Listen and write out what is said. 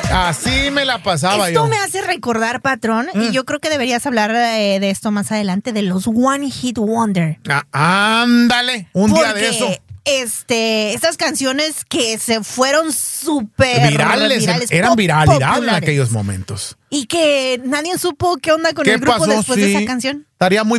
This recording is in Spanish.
Así me la pasaba Esto yo. me hace recordar, patrón, y yo creo que deberías hablar de esto más adelante, de los One Hit Wonder. Ándale, un día de eso. Estas canciones que se fueron súper Virales, eran viralidad en aquellos momentos. Y que nadie supo qué onda con ¿Qué el grupo pasó? después de Sí. esa canción. Estaría muy